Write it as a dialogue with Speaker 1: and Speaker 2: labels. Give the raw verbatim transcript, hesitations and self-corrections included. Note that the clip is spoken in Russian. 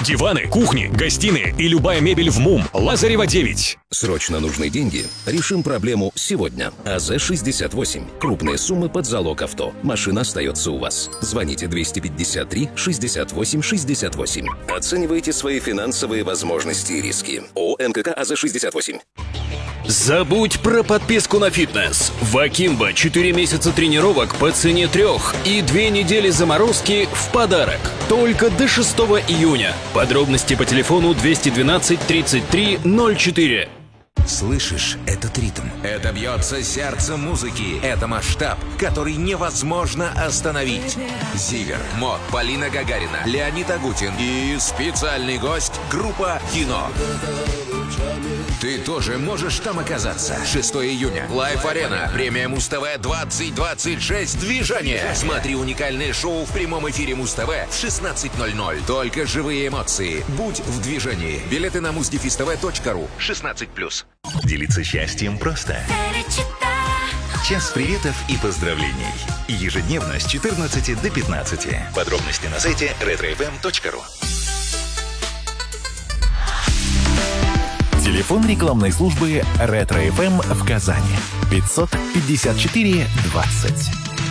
Speaker 1: Диваны, кухни, гостиные и любая мебель в МУМ. Лазарева девять.
Speaker 2: Срочно нужны деньги? Решим проблему сегодня. АЗ шестьдесят восемь. Крупные суммы под залог авто. Машина остается у вас. Звоните двести пятьдесят три шестьдесят восемь шестьдесят восемь. Оценивайте свои финансовые возможности и риски. ООО НКК АЗ шестьдесят восемь.
Speaker 3: Забудь про подписку на фитнес. В Акимбо четыре месяца тренировок по цене трех и две недели заморозки в подарок. Только до шестого июня. Подробности по телефону двести двенадцать тридцать три ноль четыре.
Speaker 4: Слышишь этот ритм? Это бьется сердце музыки. Это масштаб, который невозможно остановить. Зиверт, Мот, Полина Гагарина, Леонид Агутин и специальный гость группа «Кино». Ты тоже можешь там оказаться. шестого июня. Лайф Арена. Премия Муз-ТВ двадцать двадцать шесть. Движение. Смотри уникальное шоу в прямом эфире Муз-ТВ в шестнадцать ноль ноль. Только живые эмоции. Будь в движении. Билеты на муз дефис тэ вэ точка ру. шестнадцать плюс.
Speaker 5: Делиться счастьем просто. Час приветов и поздравлений. Ежедневно с четырнадцати до пятнадцати. Подробности на сайте ретро эф эм точка ру.
Speaker 6: Телефон рекламной службы «Ретро эф эм» в Казани. пятьсот пятьдесят четыре двадцать.